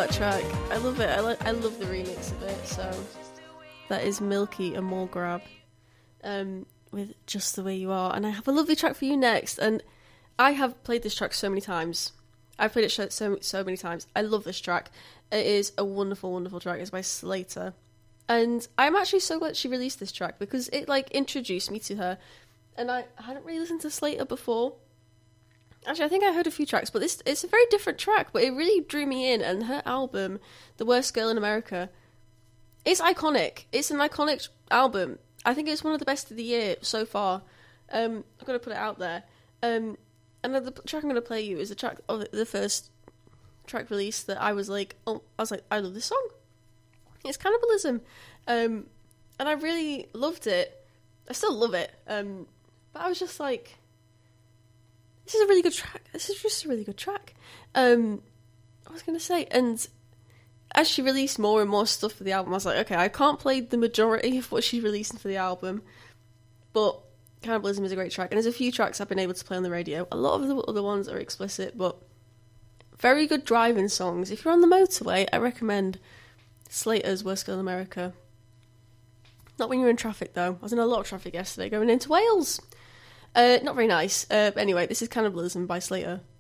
that track. I love it. I love the remix of it. So that is Milky and More Grab with Just the Way You Are. And I have a lovely track for you next. And I have played this track so many times. I've played it so many times. I love this track. It is a wonderful, wonderful track. It's by Slater. And I'm actually so glad she released this track because it like introduced me to her. And I hadn't really listened to Slater before. Actually, I think I heard a few tracks, but it's a very different track, but it really drew me in, and her album, The Worst Girl in America, is iconic. It's an iconic album. I think it's one of the best of the year so far. I'm going to put it out there. And the track I'm going to play you is the track of the first track release that I was like, I love this song. It's Cannibalism. And I really loved it. I still love it. But I was just like, this is a really good track. This is just a really good track. I was going to say, and as she released more and more stuff for the album, I was like, okay, I can't play the majority of what she's releasing for the album, but Cannibalism is a great track, and there's a few tracks I've been able to play on the radio. A lot of the other ones are explicit, but very good driving songs. If you're on the motorway, I recommend Slater's Worst Girl in America. Not when you're in traffic, though. I was in a lot of traffic yesterday going into Wales. Not very nice. Anyway, this is Cannibalism by Slater.